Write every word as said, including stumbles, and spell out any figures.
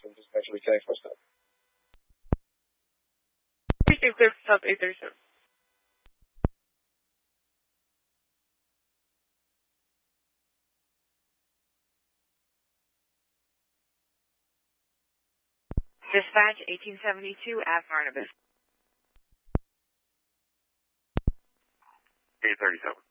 and just make sure we change my stuff. Receive clear for South eight thirty-seven. Dispatch eighteen seventy-two at Barnabas. eight thirty-seven.